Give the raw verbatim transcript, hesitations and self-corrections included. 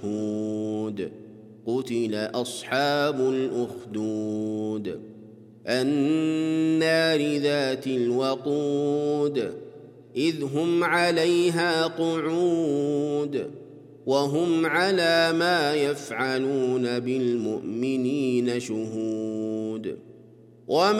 قتل أصحاب الأخدود النار ذات الوقود إذ هم عليها قعود وهم على ما يفعلون بالمؤمنين شهود. وما